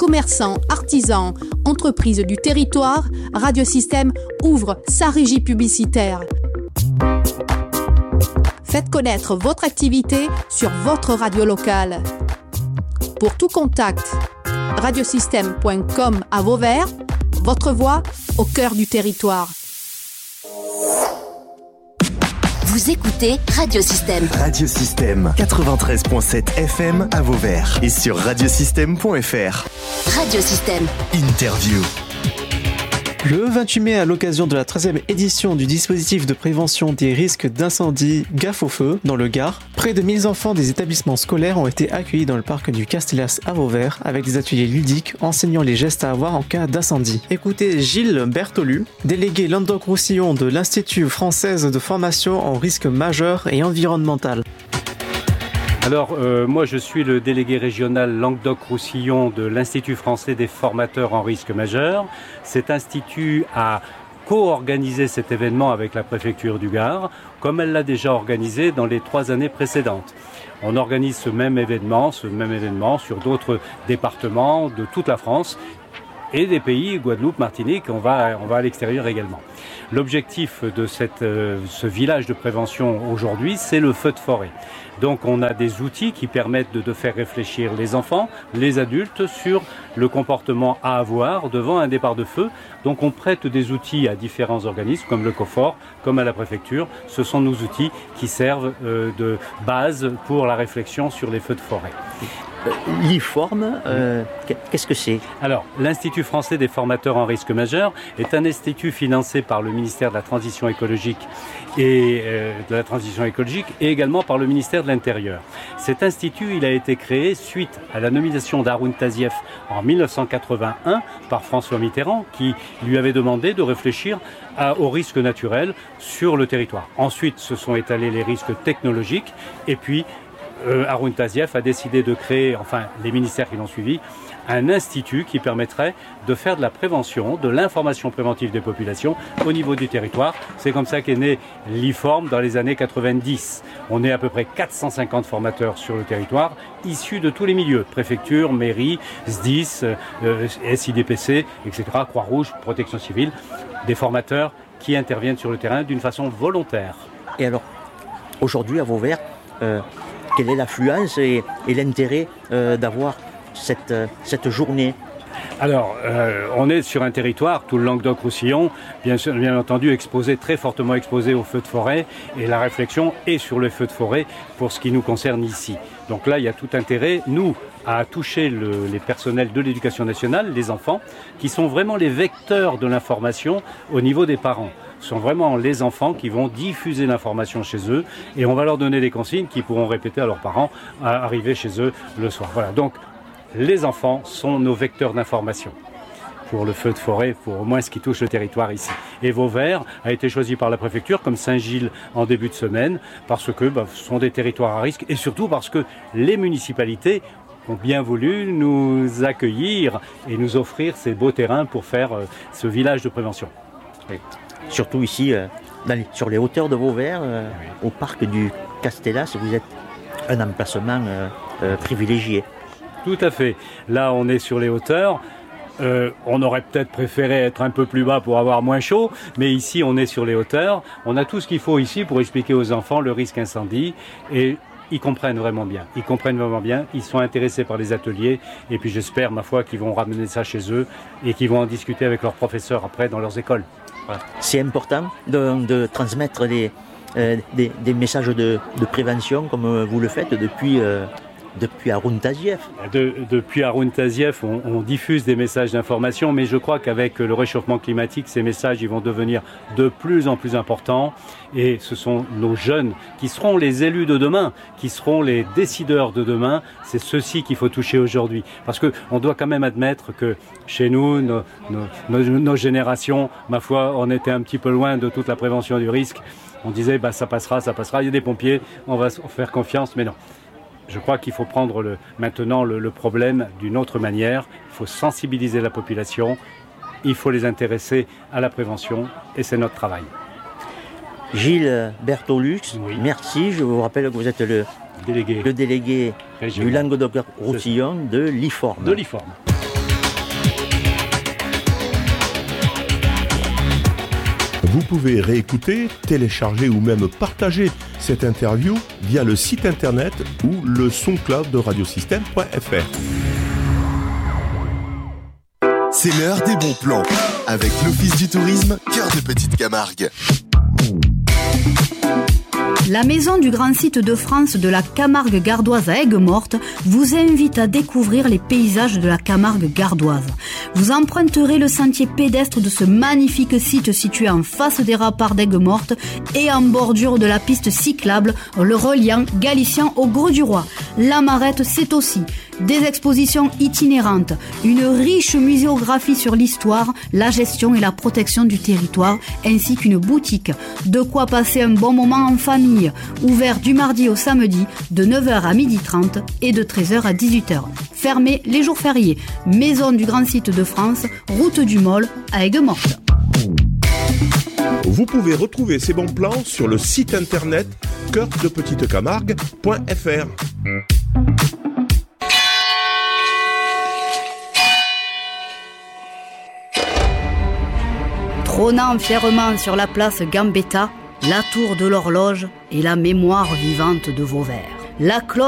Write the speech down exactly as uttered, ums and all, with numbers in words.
commerçants, artisans, entreprises du territoire, Radiosystème ouvre sa régie publicitaire. Faites connaître votre activité sur votre radio locale. Pour tout contact, radiosystème point com à Vauvert, votre voix au cœur du territoire. Vous écoutez Radiosystème. Radiosystème quatre-vingt-treize virgule sept F M à Vauvert et sur radiosystème point f r. Radiosystème. Interview. Le vingt-huit mai, à l'occasion de la treizième édition du dispositif de prévention des risques d'incendie Gaffe au feu dans le Gard, près de mille enfants des établissements scolaires ont été accueillis dans le parc du Castellas à Vauvert avec des ateliers ludiques enseignant les gestes à avoir en cas d'incendie. Écoutez Gilles Bertolu, délégué Languedoc-Roussillon de l'Institut française de formation en risque majeur et environnemental. Alors, euh, moi je suis le délégué régional Languedoc-Roussillon de l'Institut français des formateurs en risque majeur. Cet institut a co-organisé cet événement avec la préfecture du Gard, comme elle l'a déjà organisé dans les trois années précédentes. On organise ce même événement, ce même événement sur d'autres départements de toute la France et des pays, Guadeloupe, Martinique, on va, on va à l'extérieur également. L'objectif de cette, euh, ce village de prévention aujourd'hui, c'est le feu de forêt. Donc on a des outils qui permettent de, de faire réfléchir les enfants, les adultes sur le comportement à avoir devant un départ de feu. Donc on prête des outils à différents organismes comme le COFOR, comme à la préfecture. Ce sont nos outils qui servent euh, de base pour la réflexion sur les feux de forêt. L'I F O R M, euh, qu'est-ce que c'est ? Alors, l'Institut français des formateurs en risque majeur est un institut financé par le ministère de la Transition écologique et euh, de la Transition écologique et également par le ministère de l'Intérieur. Cet institut, il a été créé suite à la nomination d'Haroun Tazieff en mille neuf cent quatre-vingt-un par François Mitterrand, qui lui avait demandé de réfléchir à, aux risques naturels sur le territoire. Ensuite, se sont étalés les risques technologiques et puis Euh, Haroun Tazieff a décidé de créer, enfin les ministères qui l'ont suivi, un institut qui permettrait de faire de la prévention, de l'information préventive des populations au niveau du territoire. C'est comme ça qu'est né l'I F O R M dans les années quatre-vingt-dix. On est à peu près quatre cent cinquante formateurs sur le territoire, issus de tous les milieux, préfecture, mairie, S D I S, euh, S I D P C, et cetera, Croix-Rouge, Protection civile, des formateurs qui interviennent sur le terrain d'une façon volontaire. Et alors, aujourd'hui à Vauvert, euh, quelle est l'affluence et, et l'intérêt euh, d'avoir cette, euh, cette journée ? Alors, euh, on est sur un territoire, tout le Languedoc-Roussillon, bien, sûr, bien entendu exposé, très fortement exposé aux feux de forêt, et la réflexion est sur les feux de forêt pour ce qui nous concerne ici. Donc là, il y a tout intérêt, nous, à toucher le, les personnels de l'éducation nationale, les enfants, qui sont vraiment les vecteurs de l'information au niveau des parents. Ce sont vraiment les enfants qui vont diffuser l'information chez eux et on va leur donner des consignes qu'ils pourront répéter à leurs parents à arriver chez eux le soir. Voilà, donc les enfants sont nos vecteurs d'information pour le feu de forêt, pour au moins ce qui touche le territoire ici. Et Vauvert a été choisi par la préfecture comme Saint-Gilles en début de semaine parce que bah, ce sont des territoires à risque et surtout parce que les municipalités ont bien voulu nous accueillir et nous offrir ces beaux terrains pour faire euh, ce village de prévention. Oui. Surtout ici, euh, dans les, sur les hauteurs de Vauvert, euh, oui. Au parc du Castellas, vous êtes un emplacement euh, euh, privilégié. Tout à fait. Là, on est sur les hauteurs. Euh, on aurait peut-être préféré être un peu plus bas pour avoir moins chaud, mais ici, on est sur les hauteurs. On a tout ce qu'il faut ici pour expliquer aux enfants le risque incendie et ils comprennent vraiment bien. Ils comprennent vraiment bien. Ils sont intéressés par les ateliers et puis j'espère, ma foi, qu'ils vont ramener ça chez eux et qu'ils vont en discuter avec leurs professeurs après dans leurs écoles. Voilà. C'est important de, de transmettre des, euh, des, des messages de, de prévention comme vous le faites depuis, euh, depuis Haroun Tazieff. De, depuis Haroun Tazieff, on, on diffuse des messages d'information, mais je crois qu'avec le réchauffement climatique, ces messages ils vont devenir de plus en plus importants et ce sont nos jeunes qui seront les élus de demain, qui seront les décideurs de demain. C'est ceux-ci qu'il faut toucher aujourd'hui. Parce qu'on doit quand même admettre que chez nous, nos, nos, nos, nos générations, ma foi, on était un petit peu loin de toute la prévention du risque. On disait, bah, ça passera, ça passera, il y a des pompiers, on va faire confiance, mais non. Je crois qu'il faut prendre le, maintenant le, le problème d'une autre manière. Il faut sensibiliser la population, il faut les intéresser à la prévention et c'est notre travail. Gilles Bertolux, oui. Merci. Je vous rappelle que vous êtes le délégué, le délégué du Languedoc-Roussillon de l'I F O R M. De l'I F O R M. Vous pouvez réécouter, télécharger ou même partager cette interview via le site internet ou le SoundCloud de radiosystème point f r. C'est l'heure des bons plans avec l'Office du tourisme Cœur de Petite Camargue. La Maison du Grand Site de France de la Camargue gardoise à Aigues-Mortes vous invite à découvrir les paysages de la Camargue gardoise. Vous emprunterez le sentier pédestre de ce magnifique site situé en face des remparts d'Aigues-Mortes et en bordure de la piste cyclable le reliant Galicien au Grau-du-Roi. La Marette, c'est aussi des expositions itinérantes, une riche muséographie sur l'histoire, la gestion et la protection du territoire, ainsi qu'une boutique. De quoi passer un bon moment en famille, ouvert du mardi au samedi de neuf heures à midi trente et de treize heures à dix-huit heures. Fermé les jours fériés. Maison du Grand Site de France, route du Môle à Aigues-Mortes. Vous pouvez retrouver ces bons plans sur le site internet cœur de petite camargue point f r. Trônant fièrement sur la place Gambetta, la tour de l'horloge et la mémoire vivante de Vauvert. La cloche